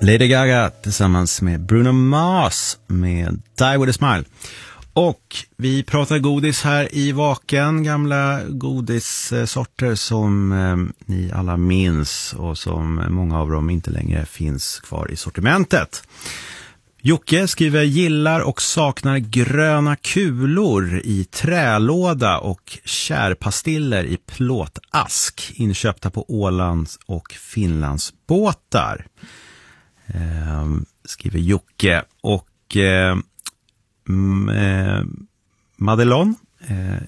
Lady Gaga tillsammans med Bruno Mars med Die With A Smile. Och vi pratar godis här i Vaken, gamla godissorter som ni alla minns och som många av dem inte längre finns kvar i sortimentet. Jocke skriver gillar och saknar gröna kulor i trälåda och kärpastiller i plåtask inköpta på Ålands och Finlands båtar. Skriver Jocke. Och Madelon